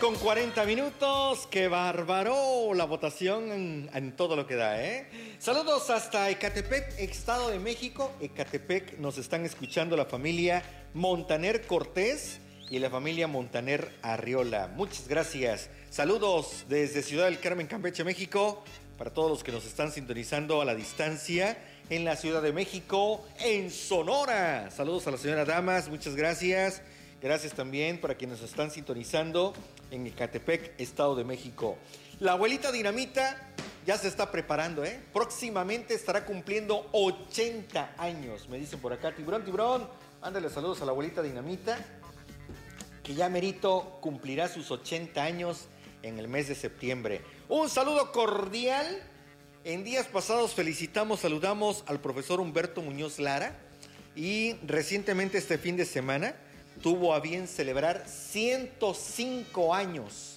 9:40. ¡Qué bárbaro! La votación en todo lo que da, ¿eh? Saludos hasta Ecatepec, Estado de México. Ecatepec nos están escuchando la familia Montaner Cortés y la familia Montaner Arriola. Muchas gracias. Saludos desde Ciudad del Carmen, Campeche, México. Para todos los que nos están sintonizando a la distancia en la Ciudad de México, en Sonora. Saludos a la señora Damas, muchas gracias. Gracias también para quienes nos están sintonizando en Ecatepec, Estado de México. La abuelita Dinamita ya se está preparando, ¿eh? Próximamente estará cumpliendo 80 años. Me dicen por acá, Tiburón, ándale saludos a la abuelita Dinamita, que ya merito cumplirá sus 80 años en el mes de septiembre. Un saludo cordial. En días pasados saludamos al profesor Humberto Muñoz Lara y recientemente este fin de semana tuvo a bien celebrar 105 años.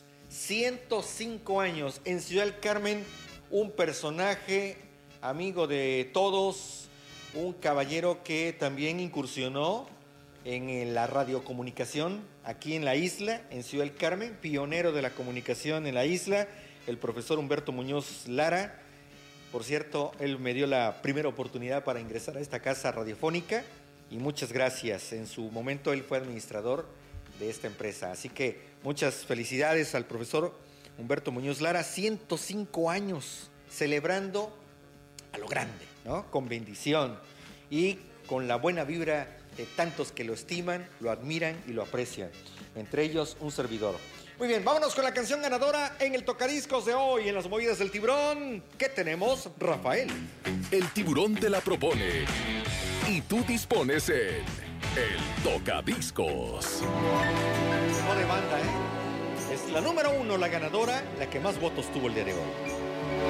105 años en Ciudad del Carmen, un personaje amigo de todos, un caballero que también incursionó en la radiocomunicación aquí en la isla, en Ciudad del Carmen, pionero de la comunicación en la isla, el profesor Humberto Muñoz Lara. Por cierto, él me dio la primera oportunidad para ingresar a esta casa radiofónica y muchas gracias. En su momento él fue administrador de esta empresa. Así que muchas felicidades al profesor Humberto Muñoz Lara, 105 años, celebrando a lo grande, ¿no? Con bendición y con la buena vibra de tantos que lo estiman, lo admiran y lo aprecian. Entre ellos, un servidor. Muy bien, vámonos con la canción ganadora en el tocadiscos de hoy, en las movidas del tiburón. ¿Qué tenemos, Rafael? El tiburón te la propone y tú dispones en el tocadiscos. No de banda, ¿eh? Es la número 1, la ganadora, la que más votos tuvo el día de hoy.